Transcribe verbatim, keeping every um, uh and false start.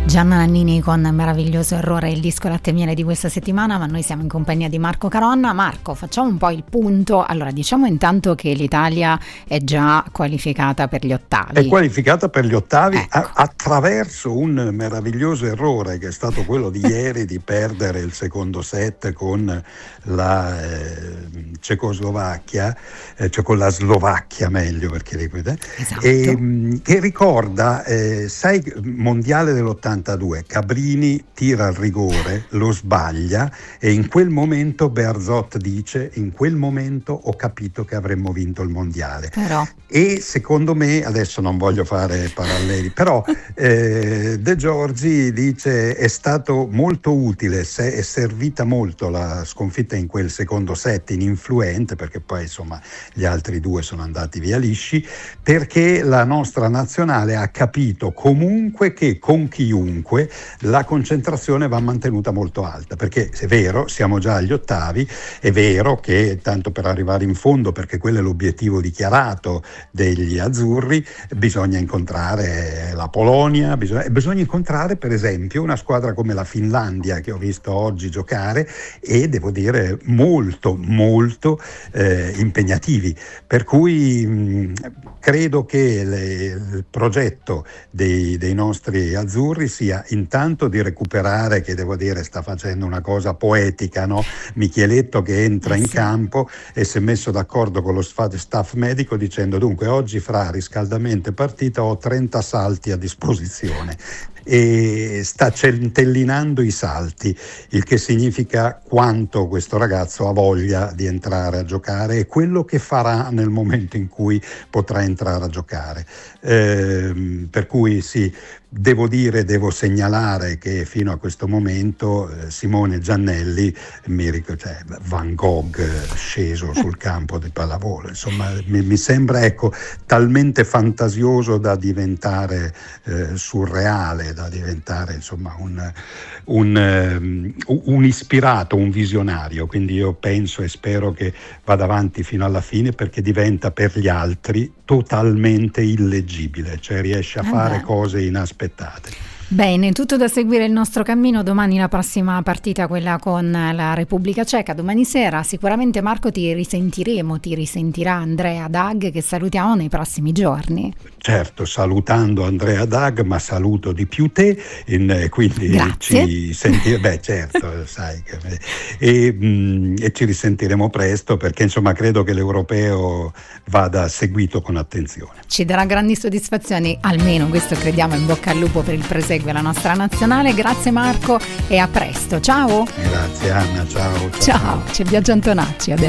Gianna Nannini con Meraviglioso Errore, il disco latte e miele di questa settimana, ma noi siamo in compagnia di Marco Caronna. Marco, facciamo un po' il punto. Allora, diciamo intanto che l'Italia è già qualificata per gli ottavi. È qualificata per gli ottavi, ecco. a- attraverso un meraviglioso errore che è stato quello di ieri di perdere il secondo set con la eh, Cecoslovacchia, eh, cioè con la Slovacchia meglio, perché esatto. e, mh, che ricorda, eh, sai, mondiale dell'ottantadue, Cabrini tira al rigore, lo sbaglia e in quel momento Bearzot dice: in quel momento ho capito che avremmo vinto il mondiale. Però. E secondo me, adesso non voglio fare paralleli, però eh, De Giorgi dice: è stato molto utile, se è servita molto la sconfitta in quel secondo set ininfluente, perché poi insomma gli altri due sono andati via lisci, perché la nostra nazionale ha capito comunque che con chiunque la concentrazione va mantenuta molto alta, perché è vero, siamo già agli ottavi, è vero che tanto per arrivare in fondo, perché quello è l'obiettivo dichiarato degli azzurri, bisogna incontrare la Polonia, bisogna, bisogna incontrare per esempio una squadra come la Finlandia, che ho visto oggi giocare, e devo dire molto molto eh, impegnativi, per cui mh, credo che le, il progetto dei, dei nostri azzurri sia intanto di recuperare, che devo dire sta facendo una cosa poetica, no? Micheletto che entra in campo e si è messo d'accordo con lo staff medico dicendo: dunque oggi fra riscaldamento e partita ho trenta salti a disposizione, e sta centellinando i salti, il che significa quanto questo ragazzo ha voglia di entrare a giocare e quello che farà nel momento in cui potrà entrare a giocare. Eh, per cui sì, devo dire, devo segnalare che fino a questo momento eh, Simone Giannelli, mi ric- cioè Van Gogh sceso sul campo di pallavolo, insomma mi, mi sembra ecco talmente fantasioso da diventare eh, surreale, da diventare insomma un, un, um, un ispirato, un visionario. Quindi io penso e spero che vada avanti fino alla fine, perché diventa per gli altri totalmente illeggibile, cioè riesce a eh fare beh. cose inaspettate. Bene, tutto da seguire il nostro cammino. Domani la prossima partita, quella con la Repubblica Ceca, domani sera. Sicuramente Marco ti risentiremo, ti risentirà Andrea Dag, che salutiamo nei prossimi giorni. Certo, salutando Andrea Dag, ma saluto di più te, in, quindi Grazie. ci sentiremo, beh certo, sai, che, e, mh, e ci risentiremo presto, perché insomma credo che l'europeo vada seguito con attenzione. Ci darà grandi soddisfazioni, almeno questo crediamo. In bocca al lupo per il proseguo la nostra nazionale. Grazie Marco e a presto, ciao. Grazie Anna, ciao. Ciao, ciao. C'è Biagio Antonacci adesso.